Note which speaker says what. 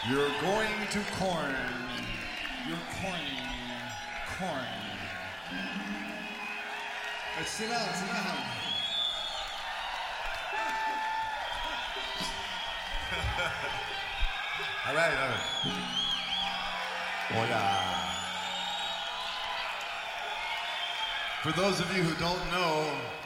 Speaker 1: You're going to corn. You're corny. Corn. Hey, sit down, sit down. All right, all right. Hola. For those of you who don't know,